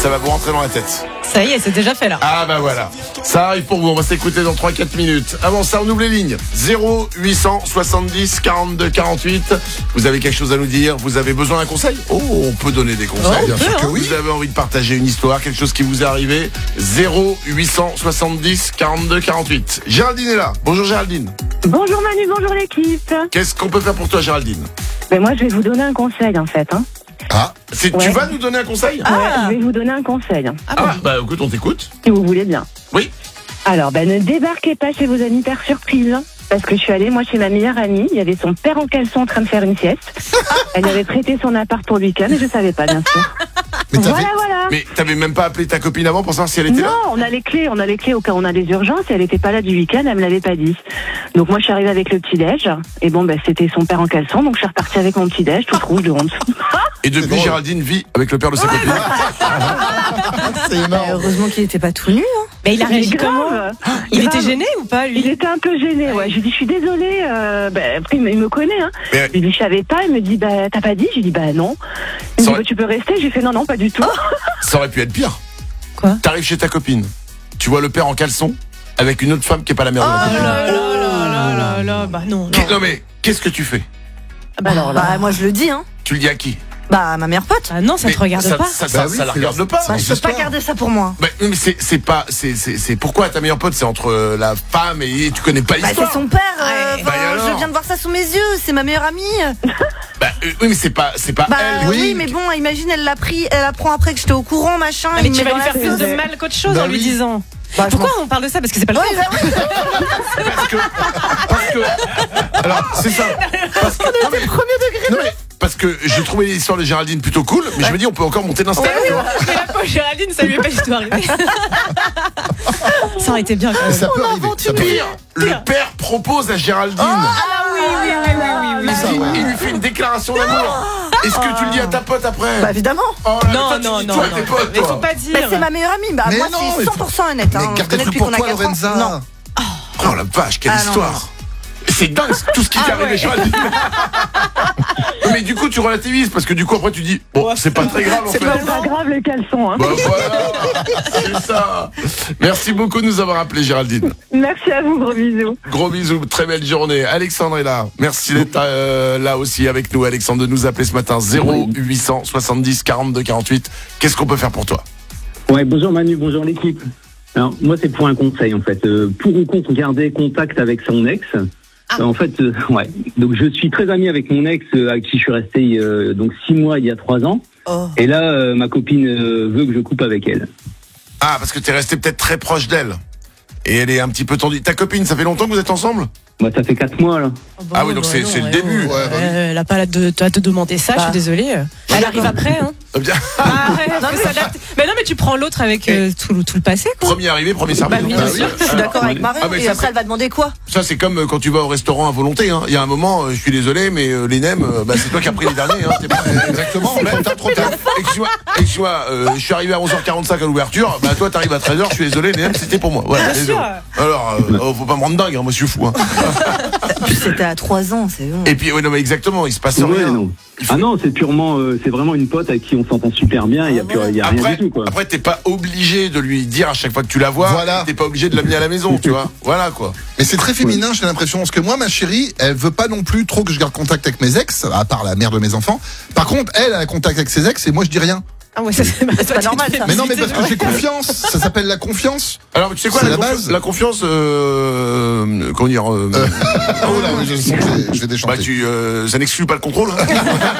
Ça va vous rentrer dans la tête. Ça y est, c'est déjà fait là. Ah bah voilà. Ça arrive pour vous, on va s'écouter dans 3-4 minutes. Avant ça, on ouvre les lignes. 0870 42 48. Vous avez quelque chose à nous dire? Vous avez besoin d'un conseil? Oh, on peut donner des conseils. Bien sûr que oui. Vous avez envie de partager une histoire, quelque chose qui vous est arrivé? 0870 42 48. Géraldine est là. Bonjour Géraldine. Bonjour Manu, bonjour l'équipe. Qu'est-ce qu'on peut faire pour toi Géraldine? Ben moi je vais vous donner un conseil en fait. Ah, tu Ouais. vas nous donner un conseil? Ouais, je vais vous donner un conseil, Bah écoute, on t'écoute. si vous voulez bien. Oui. Alors, ne débarquez pas chez vos amis par surprise. Parce que je suis allée, moi, chez ma meilleure amie. Il y avait son père en caleçon en train de faire une sieste. Elle avait prêté son appart pour le week-end et je savais pas, bien sûr. Mais t'avais- Voilà. Mais t'avais même pas appelé ta copine avant pour savoir si elle était là? Non, on a les clés au cas où on a des urgences. Et elle était pas là du week-end, elle me l'avait pas dit. Donc moi, je suis arrivée avec le petit-déj. Et bon, c'était son père en caleçon. Donc je suis repartie avec mon petit-déj, toute rouge de honte. Et depuis, drôle. Géraldine vit avec le père de sa copine. C'est énorme. Heureusement qu'il était pas tout nu. Hein. Mais il a réagi Mais comment? grave. Il Grave. était gêné ou pas, lui? Il était un peu gêné, ouais. J'ai dit, je suis désolée. Après, il me connaît, hein. Mais- J'ai dit, je savais pas. Il me dit, t'as pas dit? J'ai dit, non. Il me Ça dit, aurait- tu peux rester? J'ai fait, non, pas du tout. Ça aurait pu être pire. Quoi? T'arrives chez ta copine, tu vois le père en caleçon avec une autre femme qui est pas la mère de la Oh copine. là là, bah non. Non mais, qu'est-ce que tu fais? Alors là. Bah moi je le dis hein. Tu le dis à qui? Bah à ma meilleure pote. Ah non, ça Mais te regarde pas. Ça Bah oui, la c'est regarde leur- pas. Bah, je peux pas histoire. garder ça pour moi. Bah, mais c'est pourquoi ta meilleure pote, c'est entre la femme et tu connais pas Bah l'histoire. c'est son père. Ouais. Bah, et alors je viens de voir ça sous mes yeux. C'est ma meilleure amie. Bah, oui mais c'est pas Bah elle. oui, mais bon, imagine elle apprend après que j'étais au courant machin. Ah, il mais me tu met vas dans lui la faire plus sauce. de mal qu'autre chose Bah en lui oui. disant. Bah, je Pourquoi on parle de ça? Parce que c'est pas le Ouais, cas. bah oui. Parce que alors c'est ça. Parce que non, mais, non, mais parce que j'ai trouvé l'histoire de Géraldine plutôt cool, mais je me dis on peut encore monter d'un step. tu vois. Mais la pauvre Géraldine, ça lui est pas du tout arrivé. Ça aurait été bien quand même. Ça peut arriver. Ça peut arriver. Pire, le père propose à Géraldine. Oui. Ça, ouais. Il lui fait une déclaration d'amour. Est-ce que tu le dis à ta pote après? Bah évidemment. Oh là là, toi, Non, tu non, dis non, toi à non. tes potes, Mais toi. faut pas Bah, dire. c'est ma meilleure amie. Bah Mais moi non, c'est mais 100% honnête. Mais Hein. On se garde connaît des trucs depuis pour qu'on a toi, 4 ans. Lorenza. Non. Oh la vache, quelle Ah, non, histoire. C'est dingue tout ce qui t'est arrivé, Géraldine. Mais du coup, tu relativises parce que du coup, après, tu dis bon, c'est pas très grave en fait. C'est pas C'est pas grave les caleçons, hein. Bah voilà, c'est ça. Merci beaucoup de nous avoir appelé, Géraldine. Merci à vous, gros bisous. Gros bisous, très belle journée. Alexandre est là. Merci d'être là aussi avec nous, Alexandre, de nous appeler ce matin. 0870 42 48. Qu'est-ce qu'on peut faire pour toi? Ouais, bonjour Manu, bonjour l'équipe. Alors, moi, c'est pour un conseil, en fait. Pour ou contre garder contact avec son ex. En fait, ouais. Donc, je suis très ami avec mon ex, avec qui je suis resté donc 6 mois il y a 3 ans. Oh. Et là, ma copine veut que je coupe avec elle. Ah, parce que t'es resté peut-être très proche d'elle. Et elle est un petit peu tendue. Ta copine, ça fait longtemps que vous êtes ensemble? Moi, ça fait 4 mois, là. Ah oui, donc c'est le début. Ouais, bah oui. Elle a pas à te demander ça, je suis désolée. Elle arrive après, hein. Bien. Ah ouais, faut s'adapter. Mais non, mais tu prends l'autre avec tout le passé, quoi. Premier arrivé, premier servi. Bah oui, Donc, bien sûr. Je suis d'accord avec Marion. Ah, mais Et ça, après elle va demander quoi? Ça, c'est comme quand tu vas au restaurant à volonté. Hein. Il y a un moment, je suis désolé, mais les nems, c'est toi qui as pris les derniers. Hein. T'es pas... Exactement. Trop tard. Excuse-moi, je suis arrivé à 11h45 à l'ouverture. Bah, toi, t'arrives à 13h, je suis désolé, les nems, c'était pour moi. Voilà, Bien désolé. sûr. Alors, faut pas me rendre dingue, hein, moi, je suis fou. Hein. Puis c'était à 3 ans, c'est bon. Et puis, oui, non, mais exactement, il se passe Ouais, rien. non. Il faut- Ah non, c'est purement, c'est vraiment une pote avec qui on s'entend super bien. Il y a rien du tout, quoi. Après, t'es pas obligé de lui dire à chaque fois que tu la vois. Voilà. T'es pas obligé de l'amener à la maison, tu vois. Voilà, quoi. Mais c'est très féminin, j'ai l'impression. Parce que moi, ma chérie, elle veut pas non plus trop que je garde contact avec mes ex, à part la mère de mes enfants. Par contre, elle a contact avec ses ex et moi, je dis rien. Ah ouais, ça c'est pas normal, ça. Mais non, mais parce que j'ai confiance. Ça s'appelle la confiance. Alors, tu sais quoi, C'est la la base. La confiance, comment dire, Oh là, je sens que je vais déchanter. ça n'exclut pas le contrôle. Hein.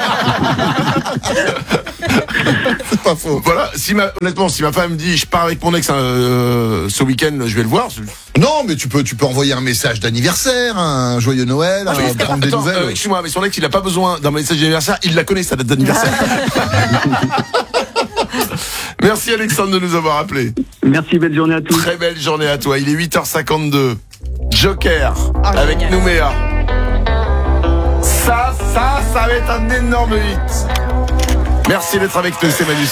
C'est pas faux. Voilà, honnêtement, si ma femme me dit je pars avec mon ex ce week-end, je vais le voir. Non, mais tu peux envoyer un message d'anniversaire, un joyeux Noël, prendre des Attends, nouvelles. excuse-moi, mais son ex, il a pas besoin d'un message d'anniversaire, il la connaît sa date d'anniversaire. Merci Alexandre de nous avoir appelé. Merci, belle journée à tous. Très belle journée à toi. Il est 8h52. Joker avec génial. Nouméa. Ça va être un énorme hit. Merci d'être avec nous, c'est Manu.